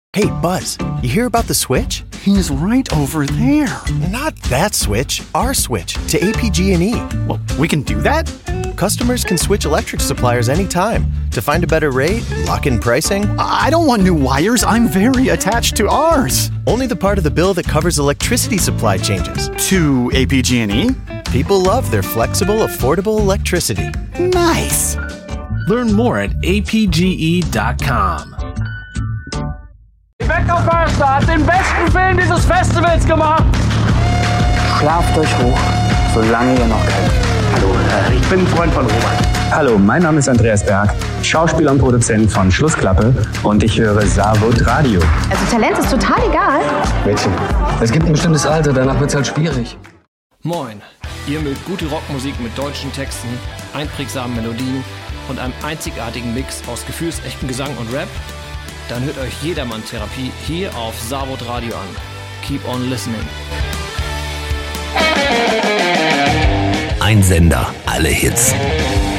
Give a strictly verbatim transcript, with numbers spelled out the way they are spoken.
Hey, Buzz, you hear about the switch? He's right over there. Not that switch, our switch to A P G and E. Well, we can do that? Customers can switch electric suppliers anytime to find a better rate, lock in pricing. I don't want new wires. I'm very attached to ours. Only the part of the bill that covers electricity supply changes. To A P G and E? People love their flexible, affordable electricity. Nice. Learn more at a p g e dot com. Weckerförster hat den besten Film dieses Festivals gemacht. Schlaft euch hoch, solange ihr noch könnt. Hallo, ich bin ein Freund von Robert. Hallo, mein Name ist Andreas Berg, Schauspieler und Produzent von Schlussklappe und ich höre Savut Radio. Also Talent ist total egal. Mädchen, es gibt ein bestimmtes Alter, danach wird's halt schwierig. Moin, ihr mögt gute Rockmusik mit deutschen Texten, einprägsamen Melodien und einem einzigartigen Mix aus gefühlsechtem Gesang und Rap? Dann hört euch Jedermann-Therapie hier auf Savut Radio an. Keep on listening. Ein Sender, alle Hits.